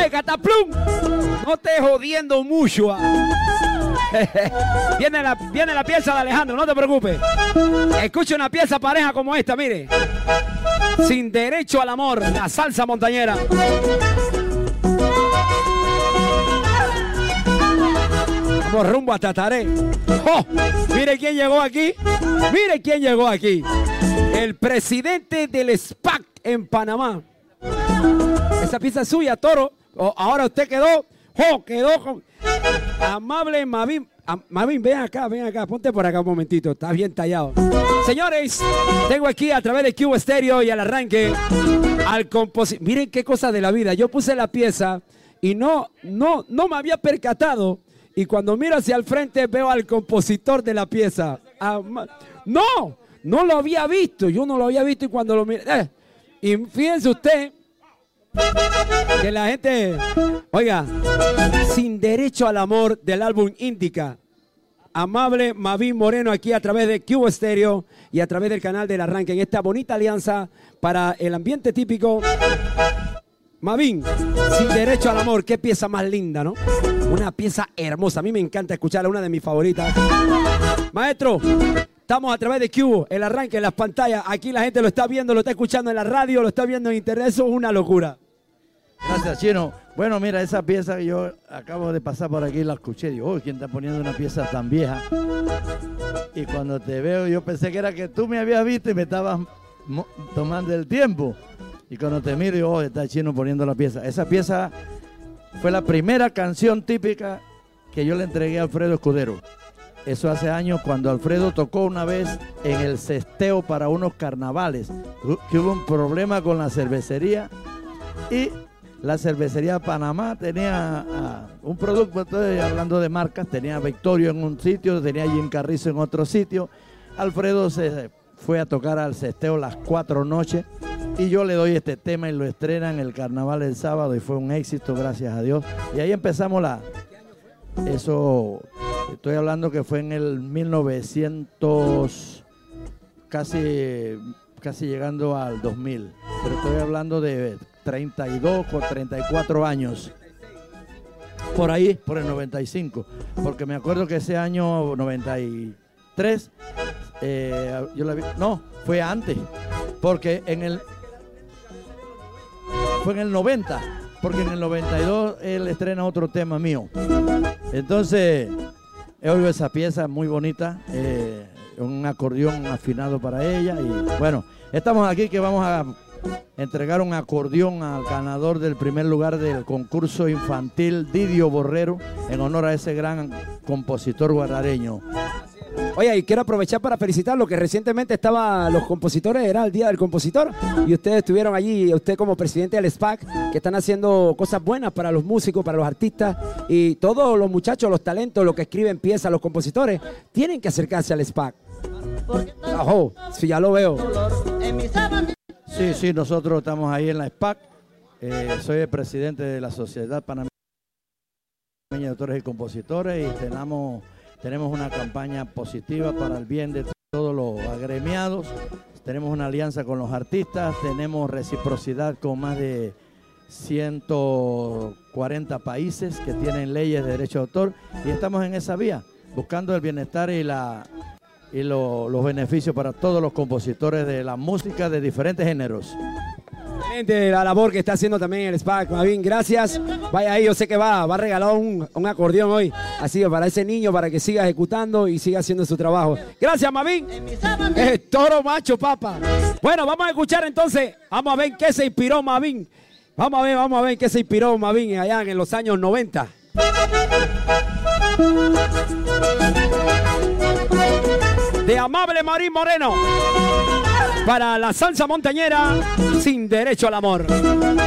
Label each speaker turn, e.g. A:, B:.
A: ¡Oye, Cataplum! No estés jodiendo mucho. Viene la pieza de Alejandro, no te preocupes. Escucha una pieza pareja como esta, mire. Sin derecho al amor, la salsa montañera. Vamos rumbo a Tataré. ¡Oh! Mire quién llegó aquí. Mire quién llegó aquí. El presidente del SPAC en Panamá. Esa pieza es suya, Toro. Oh, ahora usted quedó. ¡Oh! Quedó con. Amable Mavin. Mavin, ven acá. Ponte por acá un momentito. Está bien tallado. Señores, tengo aquí a través de Cubo Stereo y al arranque al compositor. Miren qué cosa de la vida. Yo puse la pieza y no me había percatado. Y cuando miro hacia el frente veo al compositor de la pieza. No lo había visto. Yo no lo había visto y cuando lo miré. Y fíjense usted que la gente, oiga, Sin derecho al amor del álbum Indica. Amable Mavin Moreno aquí a través de Cubo Stereo y a través del canal del arranque en esta bonita alianza para el ambiente típico. Mavin, Sin derecho al amor, qué pieza más linda, ¿no? Una pieza hermosa, a mí me encanta escucharla, una de mis favoritas. Maestro, estamos a través de Cubo, el arranque en las pantallas, aquí la gente lo está viendo, lo está escuchando en la radio, lo está viendo en internet, eso es una locura.
B: Gracias, Chino. Bueno, mira, esa pieza que yo acabo de pasar por aquí, la escuché, digo, uy, ¿quién está poniendo una pieza tan vieja? Y cuando te veo, yo pensé que era que tú me habías visto y me estabas tomando el tiempo. Y cuando te miro, yo, oh, está Chino poniendo la pieza. Esa pieza fue la primera canción típica que yo le entregué a Alfredo Escudero. Eso hace años, cuando Alfredo tocó una vez en el Cesteo para unos carnavales, que hubo un problema con la cervecería y la cervecería Panamá tenía un producto, estoy hablando de marcas, tenía Victorio en un sitio, tenía Jim Carrizo en otro sitio. Alfredo se fue a tocar al Cesteo las 4 noches y yo le doy este tema y lo estrenan el carnaval el sábado y fue un éxito, gracias a Dios. Y ahí empezamos eso, estoy hablando que fue en el 1900, casi llegando al 2000, pero estoy hablando de 32 o 34 años, por ahí, por el 95, porque me acuerdo que ese año 93, yo la vi, no, fue antes, porque fue en el 90, porque en el 92 él estrena otro tema mío. Entonces, he oído esa pieza muy bonita, un acordeón afinado para ella y bueno, estamos aquí que vamos a entregar un acordeón al ganador del primer lugar del concurso infantil Didio Borrero en honor a ese gran compositor guarareño.
A: Oye, y quiero aprovechar para felicitarlo, que recientemente los compositores, era el Día del Compositor, y ustedes estuvieron allí, usted como presidente del SPAC, que están haciendo cosas buenas para los músicos, para los artistas, y todos los muchachos, los talentos, los que escriben piezas, los compositores, tienen que acercarse al SPAC. Ojo, si ya lo veo.
B: Sí, nosotros estamos ahí en la SPAC, soy el presidente de la Sociedad Panameña de Autores y Compositores, y tenemos una campaña positiva para el bien de todos los agremiados. Tenemos una alianza con los artistas, tenemos reciprocidad con más de 140 países que tienen leyes de derecho de autor y estamos en esa vía, buscando el bienestar y los beneficios para todos los compositores de la música de diferentes géneros.
A: La labor que está haciendo también el SPAC, Mavin, gracias. Vaya ahí, yo sé que va a regalar un acordeón hoy, así para ese niño, para que siga ejecutando y siga haciendo su trabajo. Gracias, Mavin. Toro macho, papa. Bueno, vamos a escuchar entonces, vamos a ver qué se inspiró Mavin. Vamos a ver qué se inspiró Mavin allá en los años 90. De Amable Mavin Moreno, para la salsa montañera, Sin derecho al amor.